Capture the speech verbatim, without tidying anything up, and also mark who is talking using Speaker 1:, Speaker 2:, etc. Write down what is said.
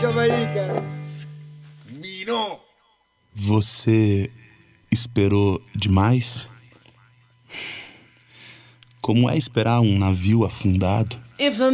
Speaker 1: Você esperou demais? Como é esperar um navio afundado?